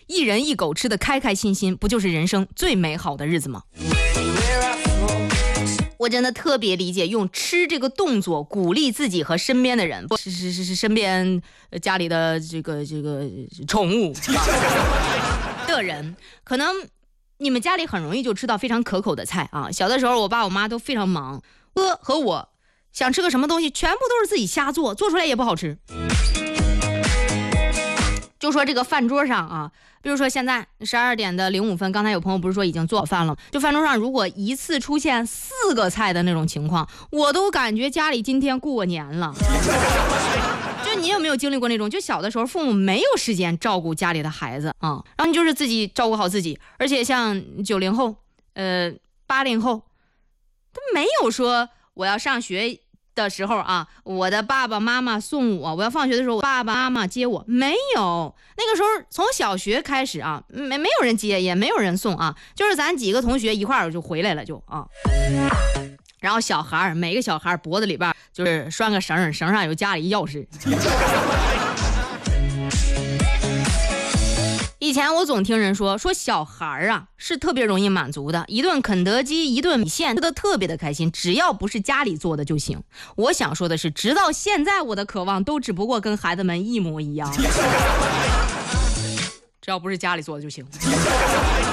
一人一狗吃得开开心心，不就是人生最美好的日子吗？我真的特别理解用吃这个动作鼓励自己和身边的人，是身边家里的这个宠物的人。可能你们家里很容易就吃到非常可口的菜啊。小的时候我爸我妈都非常忙，和我想吃个什么东西全部都是自己瞎做，做出来也不好吃。就说这个饭桌上啊，比如说现在12点的05分，刚才有朋友不是说已经做好饭了，就饭桌上如果一次出现4个菜的那种情况，我都感觉家里今天过年了。就你有没有经历过那种，就小的时候父母没有时间照顾家里的孩子啊，然后你就是自己照顾好自己，而且像90后80后他没有说我要上学的时候啊，我的爸爸妈妈送我要放学的时候，我爸爸妈妈接我，没有。那个时候从小学开始啊，没有人接，也没有人送啊，就是咱几个同学一块儿就回来了就啊。然后每个小孩脖子里边就是拴个绳上有家里钥匙。以前我总听人说小孩啊是特别容易满足的，一顿肯德基一顿米线吃得特别的开心，只要不是家里做的就行。我想说的是，直到现在我的渴望都只不过跟孩子们一模一样，只要不是家里做的就行。